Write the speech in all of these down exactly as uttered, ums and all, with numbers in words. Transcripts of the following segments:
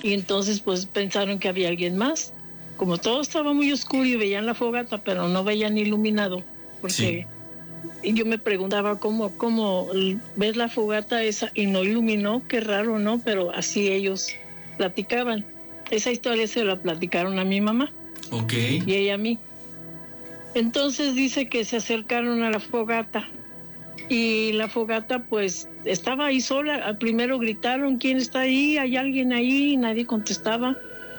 y entonces pues pensaron que había alguien más. Como todo estaba muy oscuro y veían la fogata, pero no veían iluminado, porque sí. Yo me preguntaba cómo, cómo ves la fogata esa y no iluminó, qué raro, ¿no? Pero así ellos platicaban. Esa historia se la platicaron a mi mamá. Ok. Y ella a mí. Entonces dice que se acercaron a la fogata y la fogata pues estaba ahí sola. Al primero gritaron, ¿quién está ahí? ¿Hay alguien ahí? Y nadie contestaba.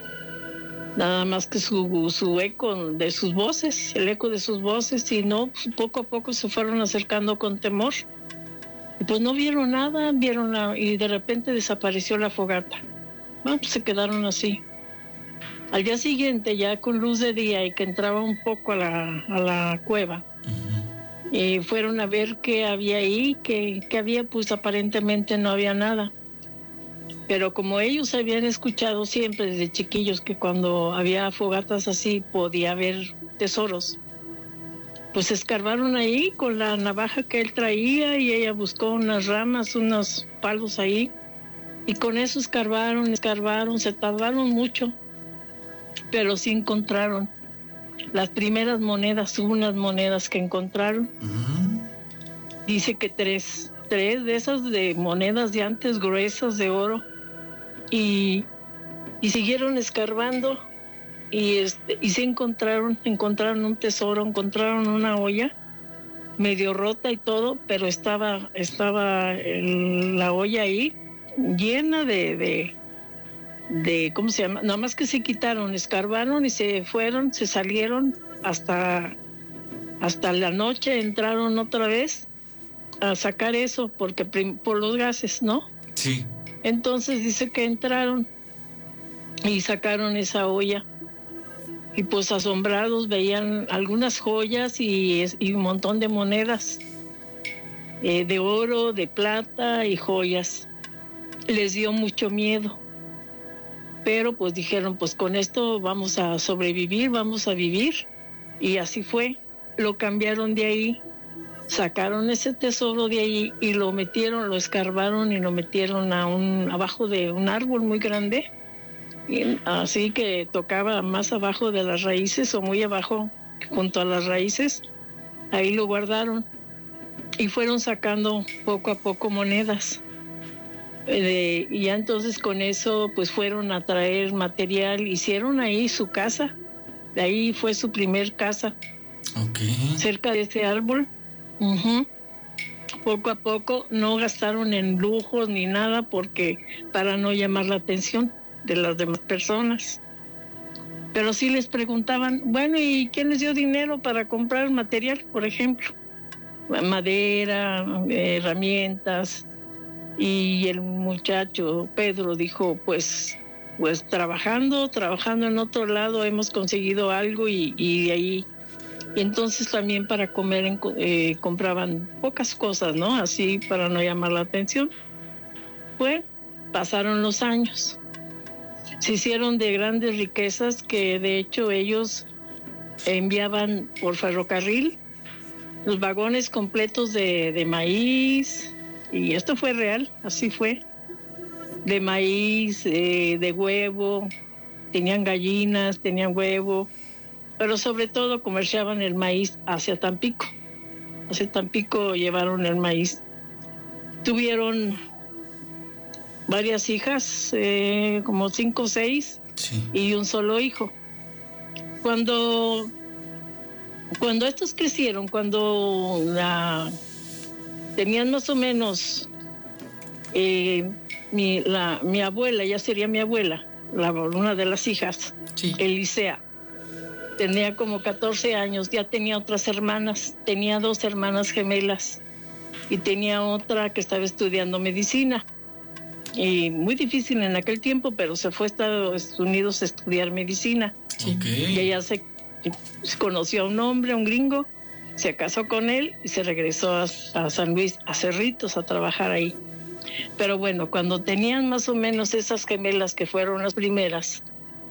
Nada más que su, su eco de sus voces, el eco de sus voces, y no, pues, poco a poco se fueron acercando con temor. Y pues no vieron nada, vieron la, y de repente desapareció la fogata. Bueno, pues se quedaron así. Al día siguiente, ya con luz de día y que entraba un poco a la, a la cueva, uh-huh. y fueron a ver qué había ahí, qué, qué había, pues aparentemente no había nada. Pero como ellos habían escuchado siempre desde chiquillos que cuando había fogatas así podía haber tesoros, pues escarbaron ahí con la navaja que él traía y ella buscó unas ramas, unos palos ahí, y con eso escarbaron, escarbaron, se tardaron mucho, pero sí encontraron las primeras monedas, hubo unas monedas que encontraron. Uh-huh. Dice que tres, tres de esas de monedas de antes gruesas de oro. Y, y siguieron escarbando y, este, y se encontraron, encontraron un tesoro, encontraron una olla medio rota y todo, pero estaba, estaba el, la olla ahí llena de, de, de, ¿cómo se llama? Nada más que se quitaron, escarbaron y se fueron, se salieron hasta, hasta la noche, entraron otra vez a sacar eso, porque por los gases, ¿no? Sí. Entonces dice que entraron y sacaron esa olla y pues asombrados veían algunas joyas y, y un montón de monedas eh, de oro, de plata y joyas. Les dio mucho miedo, pero pues dijeron, pues con esto vamos a sobrevivir, vamos a vivir, y así fue. Lo cambiaron de ahí, sacaron ese tesoro de ahí y lo metieron, lo escarbaron y lo metieron a un, abajo de un árbol muy grande, y así que tocaba más abajo de las raíces o muy abajo junto a las raíces. Ahí lo guardaron y fueron sacando poco a poco monedas. Eh, y ya entonces con eso pues fueron a traer material, hicieron ahí su casa, de ahí fue su primer casa. Okay. Cerca de ese árbol. Uh-huh. Poco a poco, no gastaron en lujos ni nada porque para no llamar la atención de las demás personas. Pero sí les preguntaban, bueno, ¿y quién les dio dinero para comprar material, por ejemplo? Madera, herramientas. Y el muchacho Pedro dijo, pues, pues trabajando, trabajando en otro lado hemos conseguido algo y, y de ahí. Y entonces también para comer eh, compraban pocas cosas, ¿no? Así para no llamar la atención. Bueno, pasaron los años. Se hicieron de grandes riquezas que de hecho ellos enviaban por ferrocarril los vagones completos de, de maíz, y esto fue real, así fue, de maíz, eh, de huevo, tenían gallinas, tenían huevo, pero sobre todo comerciaban el maíz hacia Tampico. Hacia Tampico llevaron el maíz. Tuvieron varias hijas, eh, como cinco o seis, sí. Y un solo hijo. Cuando, cuando estos crecieron, cuando la, tenían más o menos, eh, mi, la, mi abuela, ya sería mi abuela, la, una de las hijas, sí. Elisea, tenía como catorce años, ya tenía otras hermanas, tenía dos hermanas gemelas y tenía otra que estaba estudiando medicina. Y muy difícil en aquel tiempo, pero se fue a Estados Unidos a estudiar medicina. Okay. Y ella se, se conoció a un hombre, un gringo, se casó con él y se regresó a, a San Luis, a Cerritos, a trabajar ahí. Pero bueno, cuando tenían más o menos esas gemelas que fueron las primeras,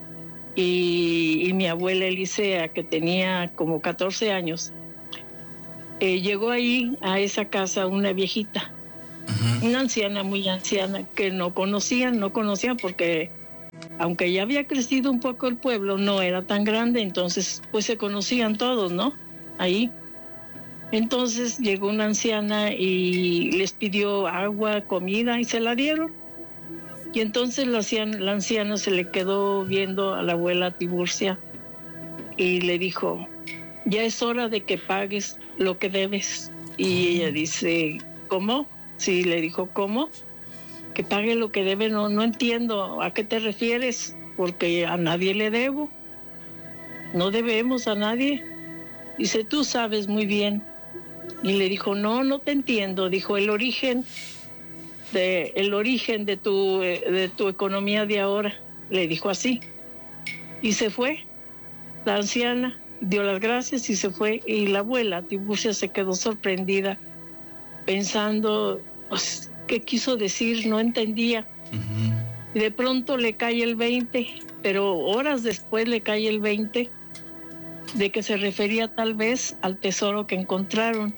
y, y mi abuela Elisea, que tenía como catorce años, eh, llegó ahí a esa casa una viejita, uh-huh. Una anciana, muy anciana, que no conocían, no conocían porque aunque ya había crecido un poco el pueblo, no era tan grande, entonces pues se conocían todos, ¿no? Ahí. Entonces llegó una anciana y les pidió agua, comida y se la dieron. Y entonces la anciana, la anciana se le quedó viendo a la abuela Tiburcia y le dijo, ya es hora de que pagues lo que debes. Y ella dice, ¿cómo? Sí, le dijo, ¿cómo? Que pague lo que debe, no, no entiendo a qué te refieres, porque a nadie le debo, no debemos a nadie. Dice, tú sabes muy bien. Y le dijo, no, no te entiendo. Dijo, el origen de, el origen de tu, de tu economía de ahora, le dijo así. Y se fue, la anciana dio las gracias y se fue, y la abuela Tiburcia se quedó sorprendida, pensando, pues, ¿qué quiso decir? No entendía. Uh-huh. Y de pronto le cae el veinte, pero horas después le cae el veinte de que se refería tal vez al tesoro que encontraron.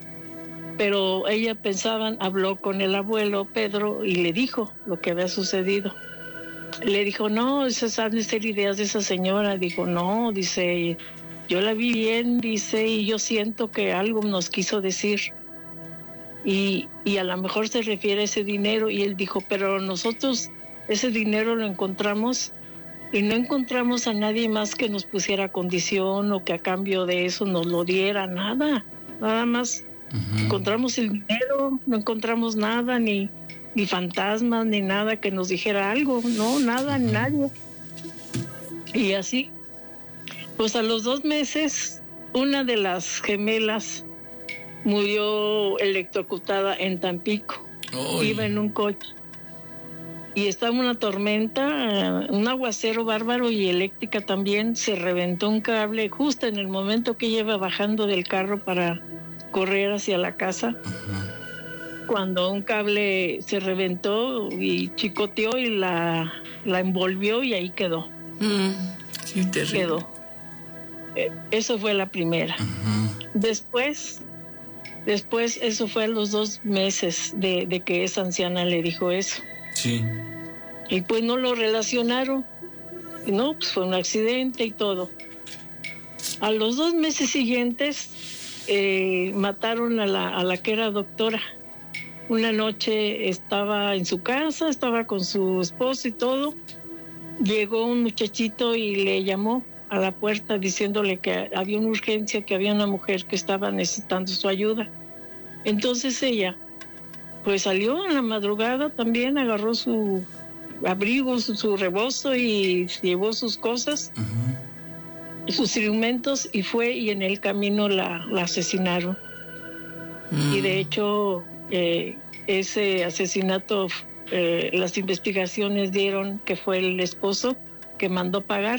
Pero ella pensaba, habló con el abuelo Pedro y le dijo lo que había sucedido. Le dijo, no, esas han de ser ideas de esa señora. Dijo, no, dice, yo la vi bien, dice, y yo siento que algo nos quiso decir. Y, y a lo mejor se refiere a ese dinero. Y él dijo, pero nosotros ese dinero lo encontramos y no encontramos a nadie más que nos pusiera condición o que a cambio de eso nos lo diera, nada, nada más. Uh-huh. Encontramos el dinero, no encontramos nada, ni, ni fantasmas, ni nada que nos dijera algo, no, nada, uh-huh. Nadie. Y así, pues a los dos meses, una de las gemelas murió electrocutada en Tampico. Oh. Iba en un coche y estaba una tormenta, un aguacero bárbaro y eléctrica también. Se reventó un cable justo en el momento que ella iba bajando del carro para correr hacia la casa. Uh-huh. Cuando un cable se reventó y chicoteó y la, la envolvió y ahí quedó. Mm, qué terrible. Quedó. Eso fue la primera. Uh-huh. Después, después, eso fue a los dos meses de, de que esa anciana le dijo eso. Sí. Y pues no lo relacionaron. No, pues fue un accidente y todo. A los dos meses siguientes eh, mataron a la, a la que era doctora. Una noche estaba en su casa, estaba con su esposo y todo. Llegó un muchachito y le llamó a la puerta diciéndole que había una urgencia, que había una mujer que estaba necesitando su ayuda. Entonces ella pues salió en la madrugada también, agarró su abrigo, su, su rebozo y llevó sus cosas, uh-huh. sus instrumentos y fue, y en el camino la, la asesinaron. Uh-huh. Y de hecho eh, ese asesinato, eh, las investigaciones dieron que fue el esposo que mandó pagar,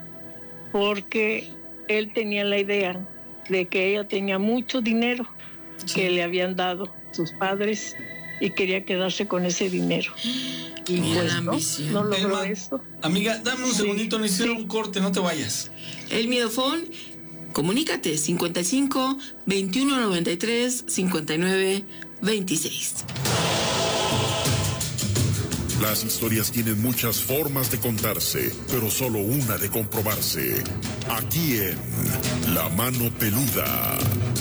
porque él tenía la idea de que ella tenía mucho dinero, sí, que le habían dado sus padres y quería quedarse con ese dinero. Y pues no, no logró Elma, eso. Amiga, dame un sí, segundito, necesito sí. un corte, no te vayas. El Miedofón, comunícate, cincuenta y cinco, veintiuno noventa y tres, cincuenta y nueve, veintiséis. Las historias tienen muchas formas de contarse, pero solo una de comprobarse. Aquí en La Mano Peluda.